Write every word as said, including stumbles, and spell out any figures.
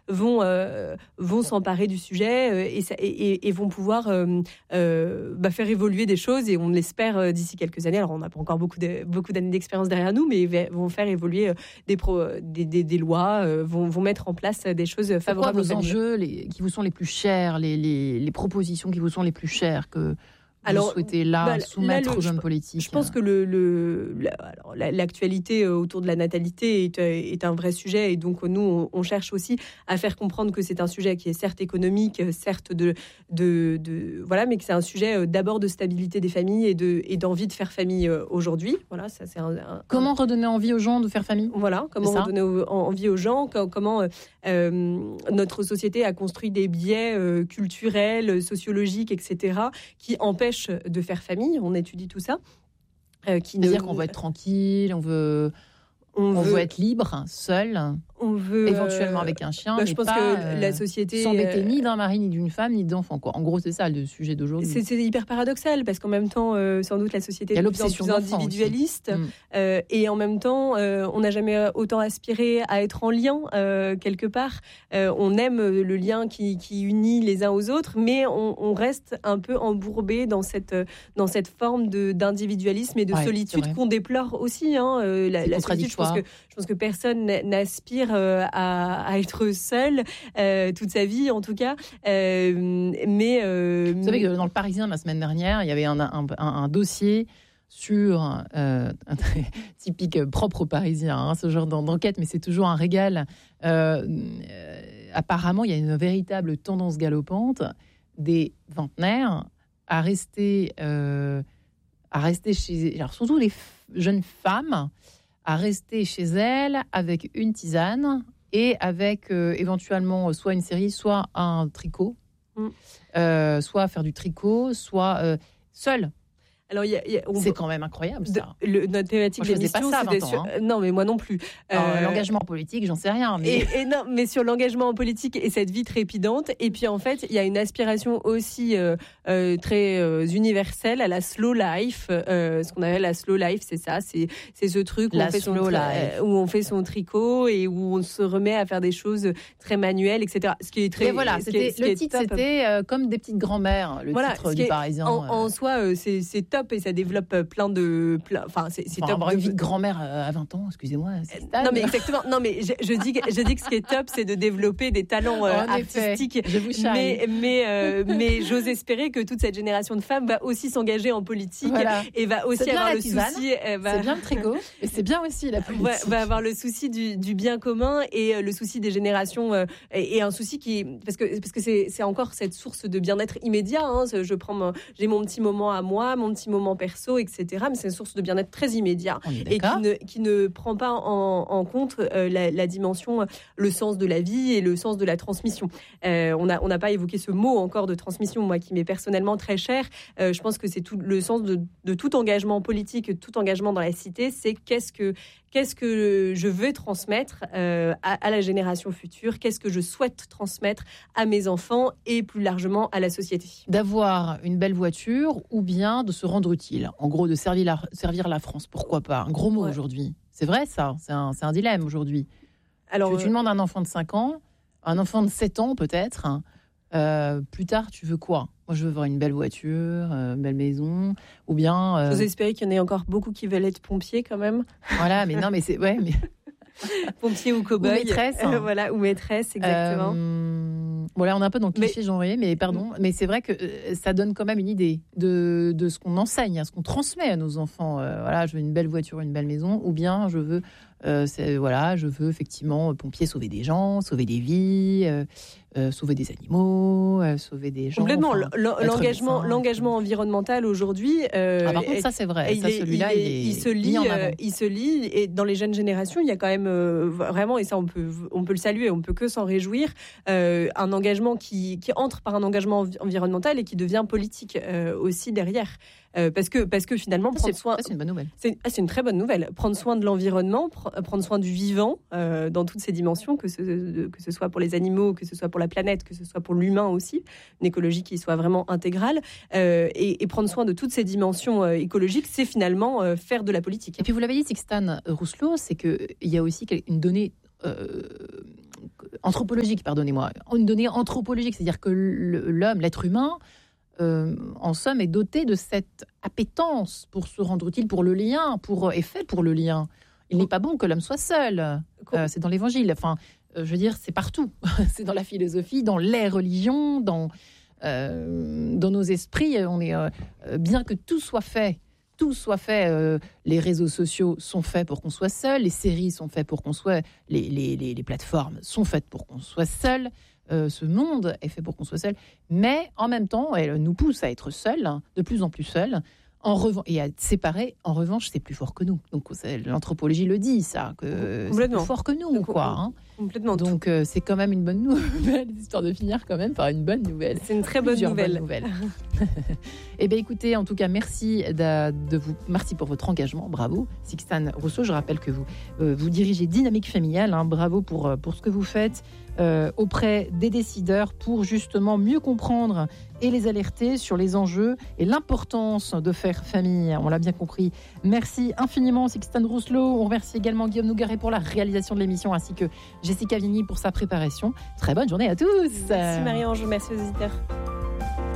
vont, euh, vont s'emparer du sujet euh, et, ça, et, et, et vont pouvoir euh, euh, bah, faire évoluer des choses, et on l'espère euh, d'ici quelques années. Alors on n'a pas encore beaucoup, de, beaucoup d'années d'expérience derrière nous, mais vont faire évoluer euh, des, pro, des, des, des lois, euh, vont, vont mettre en place des choses favorables. C'est quoi vos enjeux les, qui vous sont les plus chers, les, les, les propositions qui vous sont les plus chères que vous alors, souhaitez là bah, soumettre là, le, aux hommes politiques? Je pense que le, le, la, alors, la, l'actualité autour de la natalité est, est un vrai sujet, et donc nous, on, on cherche aussi à faire comprendre que c'est un sujet qui est certes économique, certes de, de, de voilà, mais que c'est un sujet d'abord de stabilité des familles et, de, et d'envie de faire famille aujourd'hui. Voilà, ça, c'est un, un, comment un... redonner envie aux gens de faire famille? Voilà, comment redonner envie aux gens, comment euh, notre société a construit des biais euh, culturels, sociologiques, et cetera, qui empêchent de faire famille. On étudie tout ça. Euh, qui C'est-à-dire ne... qu'on veut être tranquille, on veut, on, on veut... veut être libre, seul. On veut éventuellement avec un chien, bah, mais je pense pas, que la société euh, s'embêter euh... ni d'un mari, ni d'une femme, ni d'enfant. Quoi. En gros, c'est ça le sujet d'aujourd'hui. C'est, c'est hyper paradoxal, parce qu'en même temps, euh, sans doute, la société est de plus en plus individualiste, mmh. euh, et en même temps, euh, on n'a jamais autant aspiré à être en lien euh, quelque part. Euh, on aime le lien qui, qui unit les uns aux autres, mais on, on reste un peu embourbé dans cette dans cette forme de d'individualisme et de ouais, solitude qu'on déplore aussi. Hein, euh, la, la solitude, je pense que je pense que personne n'aspire euh, à à être seul euh, toute sa vie, en tout cas. Euh, mais euh, vous savez que dans le Parisien la semaine dernière, il y avait un, un, un, un dossier sur euh, un très typique propre aux Parisiens, hein, ce genre d'enquête, mais c'est toujours un régal. Euh, euh, apparemment, il y a une véritable tendance galopante des vingtenaires à rester, euh, à rester chez, alors surtout les f- jeunes femmes, à rester chez elles avec une tisane et avec euh, éventuellement soit une série, soit un tricot, mm. euh, soit faire du tricot, soit euh, seule. Alors, y a, y a, c'est peut... quand même incroyable, ça. De, le, notre thématique moi, je d'émission, pas ça, c'est vingt ans, hein. Non, mais moi non plus. Alors, euh... l'engagement politique, j'en sais rien. Mais... Et, et non, mais sur l'engagement en politique et cette vie trépidante. Et puis, en fait, il y a une aspiration aussi euh, euh, très euh, universelle à la slow life. Euh, ce qu'on appelle la slow life, c'est ça. C'est, c'est ce truc où on, fait son tra- où on fait son tricot et où on se remet à faire des choses très manuelles, et cetera. Ce qui est très. Et voilà, c'était, est, le titre, c'était euh, comme des petites grand-mères, le voilà, titre du Parisien. En, euh... en soi, euh, c'est, c'est top et ça développe plein de, plein, enfin, c'est, c'est enfin, top. Avoir une vie de grand-mère à vingt ans, excusez-moi. C'est non, mais exactement. Non, mais je, je dis, je dis que ce qui est top, c'est de développer des talents euh, artistiques. Je vous charrie. Mais, mais, euh, mais j'ose espérer que toute cette génération de femmes va aussi s'engager en politique voilà. et va aussi avoir le tisane, souci. Va... C'est bien le tricot, et c'est bien aussi la politique. Va, va avoir le souci du, du bien commun et le souci des générations euh, et, et un souci qui, parce que parce que c'est, c'est encore cette source de bien-être immédiat. Hein, je prends, mon, j'ai mon petit moment à moi, mon petit moment perso, et cetera. Mais c'est une source de bien-être très immédiat et qui ne, qui ne prend pas en, en compte euh, la, la dimension, le sens de la vie et le sens de la transmission. Euh, on n'a on n'a pas évoqué ce mot encore de transmission, moi qui m'est personnellement très cher. Euh, je pense que c'est tout le sens de, de tout engagement politique, tout engagement dans la cité, c'est qu'est-ce que qu'est-ce que je veux transmettre euh, à, à la génération future, qu'est-ce que je souhaite transmettre à mes enfants et plus largement à la société. D'avoir une belle voiture ou bien de se rendre utile. En gros, de servir la, servir la France, pourquoi pas. Un gros mot ouais. aujourd'hui. C'est vrai ça, c'est un, c'est un dilemme aujourd'hui. Alors, tu, euh... tu demandes à un enfant de cinq ans, un enfant de sept ans peut-être, hein, euh, plus tard tu veux quoi ? Moi je veux avoir une belle voiture, euh, une belle maison, ou bien... Euh... J'ose espérer qu'il y en ait encore beaucoup qui veulent être pompiers quand même. Voilà, mais non, mais c'est... Ouais, mais... Pompier ou cow-boy. Ou maîtresse. Hein. Euh, voilà, ou maîtresse, exactement. Euh, voilà, on est un peu dans le cliché mais... genré, mais pardon. Mais c'est vrai que euh, ça donne quand même une idée de, de ce qu'on enseigne, hein, ce qu'on transmet à nos enfants. Euh, voilà, je veux une belle voiture, une belle maison, ou bien je veux, euh, c'est, voilà, je veux effectivement, pompier, sauver des gens, sauver des vies, euh, euh, sauver des animaux, euh, sauver des gens. Complètement. Enfin, l'engagement, médecin, l'engagement environnemental aujourd'hui. Euh, ah, par contre, ça c'est vrai. Ça, il, celui-là, il, il, est, il se lit, euh, il se lit, et dans les jeunes générations, il y a quand même euh, vraiment, et ça on peut, on peut le saluer, on peut que s'en réjouir, euh, un engagement qui, qui entre par un engagement env- environnemental et qui devient politique euh, aussi derrière. Euh, parce que parce que finalement ça, prendre c'est, soin ça, c'est une bonne nouvelle. C'est, ah, c'est une très bonne nouvelle. Prendre soin de l'environnement, pr- prendre soin du vivant euh, dans toutes ses dimensions, que ce que ce soit pour les animaux, que ce soit pour la planète, que ce soit pour l'humain aussi, une écologie qui soit vraiment intégrale euh, et, et prendre soin de toutes ces dimensions euh, écologiques, c'est finalement euh, faire de la politique. Et puis vous l'avez dit, Sixtane Rousselot, c'est que il y a aussi une donnée euh, anthropologique, pardonnez-moi, une donnée anthropologique, c'est-à-dire que l'homme, l'être humain, euh, en somme, est doté de cette appétence pour se rendre utile, pour le lien, pour, est fait pour le lien. Il n'est pas bon que l'homme soit seul. Euh, c'est dans l'Évangile. Enfin, euh, je veux dire, c'est partout. C'est dans la philosophie, dans les religions, dans, euh, dans nos esprits. On est, euh, bien que tout soit fait, tout soit fait. Euh, les réseaux sociaux sont faits pour qu'on soit seul. Les séries sont faites pour qu'on soit. Les, les, les, les plateformes sont faites pour qu'on soit seul. Euh, ce monde est fait pour qu'on soit seul. Mais en même temps, elle nous pousse à être seul, de plus en plus seul. En revanche, et à séparer, en revanche, c'est plus fort que nous. Donc l'anthropologie le dit, ça, que c'est plus fort que nous, Donc, quoi. Hein. Complètement. Donc euh, c'est quand même une bonne nouvelle, histoire de finir quand même par une bonne nouvelle. C'est une très bonne Plusieurs nouvelle. bonnes nouvelles. Eh bien, écoutez, en tout cas, merci de, de vous, merci pour votre engagement, bravo, Sixtane Rousseau. Je rappelle que vous euh, vous dirigez Dynamique Familiale. Hein, bravo pour pour ce que vous faites euh, auprès des décideurs pour justement mieux comprendre et les alerter sur les enjeux et l'importance de faire famille. On l'a bien compris. Merci infiniment, Sixtane Rousseau. On remercie également Guillaume Nougaret pour la réalisation de l'émission, ainsi que Jessica Vigny pour sa préparation. Très bonne journée à tous. Merci Marie-Ange, merci aux auditeurs.